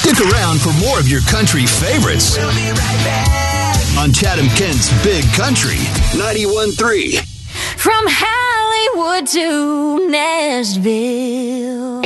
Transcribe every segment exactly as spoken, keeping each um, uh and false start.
Stick around for more of your country favorites. We'll be right back on Chatham-Kent's Big Country ninety-one point three. From Hollywood to Nashville,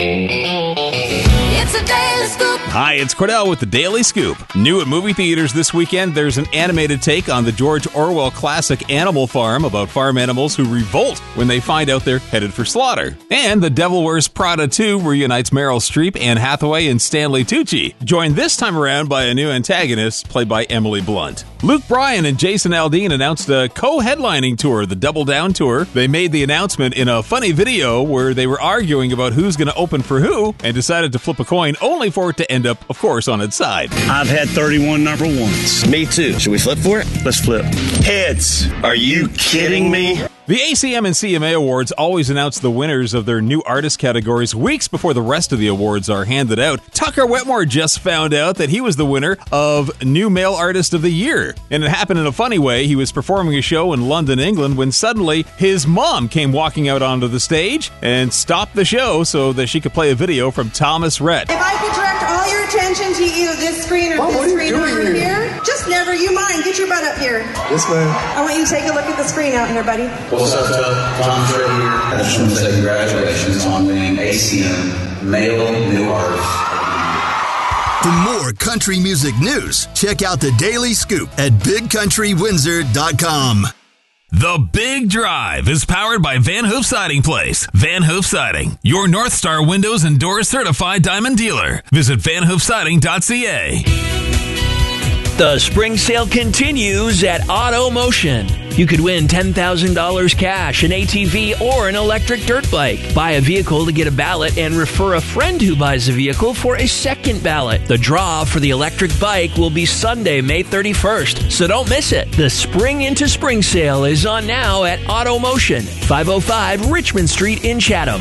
it's a Daily Scoop. Hi, it's Cordell with the Daily Scoop. New at movie theaters this weekend, there's an animated take on the George Orwell classic Animal Farm about farm animals who revolt when they find out they're headed for slaughter. And The Devil Wears Prada two reunites Meryl Streep, Anne Hathaway, and Stanley Tucci, joined this time around by a new antagonist played by Emily Blunt. Luke Bryan and Jason Aldean announced a co-headlining tour, the Double Down Tour. They made the announcement in a funny video where they were arguing about who's going to open for who and decided to flip a coin, only for it to end up, of course, on its side. I've had thirty-one number ones. Me too. Should we flip for it? Let's flip. Heads. Are you kidding me? The A C M and C M A Awards always announce the winners of their new artist categories weeks before the rest of the awards are handed out. Tucker Wetmore just found out that he was the winner of New Male Artist of the Year. And it happened in a funny way. He was performing a show in London, England, when suddenly his mom came walking out onto the stage and stopped the show so that she could play a video from Thomas Rhett. If I could direct all your attention to either this screen or Mom, this screen over here? here, just never you mind. Get your butt up here. Yes, ma'am. I want you to take a look at the screen out here, buddy. What's up, Tuck? Tom's right here. I just want to say congratulations on winning A C M Male New Artist. For more country music news, check out the Daily Scoop at big country windsor dot com. The Big Drive is powered by Van Hoof Siding Place. Van Hoof Siding, your North Star Windows and Doors certified diamond dealer. Visit van hoof siding dot c a. The spring sale continues at Auto Motion. You could win ten thousand dollars cash, an A T V, or an electric dirt bike. Buy a vehicle to get a ballot and refer a friend who buys a vehicle for a second ballot. The draw for the electric bike will be Sunday, May thirty-first, so don't miss it. The Spring into Spring sale is on now at Auto Motion, five oh five Richmond Street in Chatham.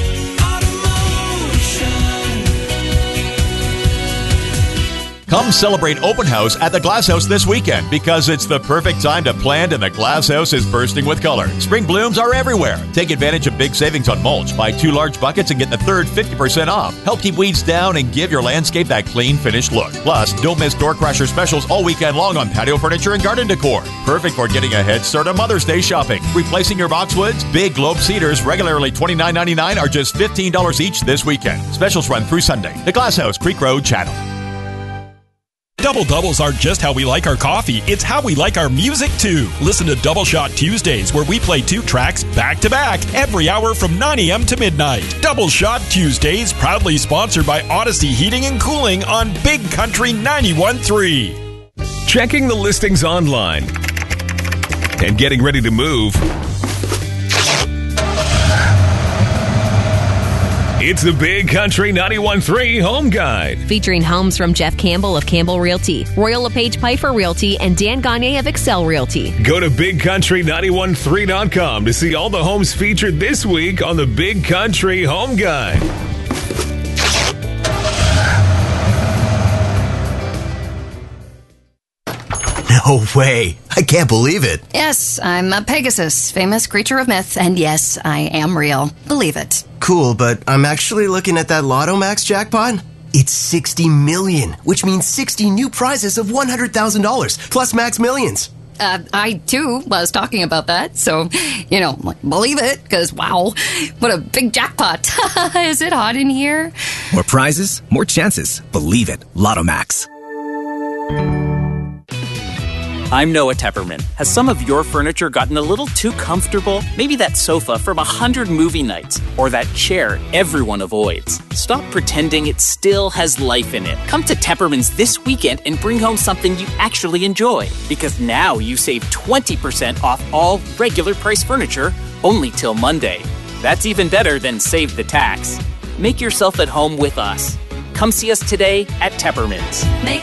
Come celebrate Open House at the Glass House this weekend because it's the perfect time to plant and the Glass House is bursting with color. Spring blooms are everywhere. Take advantage of big savings on mulch. Buy two large buckets and get the third fifty percent off. Help keep weeds down and give your landscape that clean, finished look. Plus, don't miss door crusher specials all weekend long on patio furniture and garden decor. Perfect for getting a head start on Mother's Day shopping. Replacing your boxwoods? Big Globe cedars, regularly twenty-nine ninety-nine, are just fifteen dollars each this weekend. Specials run through Sunday. The Glass House, Creek Road, Chatham. Double doubles aren't just how we like our coffee, it's how we like our music too. Listen to Double Shot Tuesdays, where we play two tracks back to back every hour from nine a.m. to midnight. Double Shot Tuesdays, proudly sponsored by Odyssey Heating and Cooling on Big Country ninety-one point three. Checking the listings online and getting ready to move. It's the Big Country ninety-one point three Home Guide. Featuring homes from Jeff Campbell of Campbell Realty, Royal LePage Piper Realty, and Dan Gagne of Excel Realty. Go to big country ninety-one point three dot com to see all the homes featured this week on the Big Country Home Guide. No way. I can't believe it. Yes, I'm a Pegasus, famous creature of myth, and yes, I am real. Believe it. Cool, but I'm actually looking at that Lotto Max jackpot. It's sixty million, which means sixty new prizes of one hundred thousand dollars, plus Max Millions. Uh, I, too, was talking about that, so, you know, believe it, because, wow, what a big jackpot. Is it hot in here? More prizes, more chances. Believe it. Lotto Max. I'm Noah Tepperman. Has some of your furniture gotten a little too comfortable? Maybe that sofa from a hundred movie nights, or that chair everyone avoids. Stop pretending it still has life in it. Come to Tepperman's this weekend and bring home something you actually enjoy. Because now you save twenty percent off all regular price furniture, only till Monday. That's even better than save the tax. Make yourself at home with us. Come see us today at Tepperman's. Make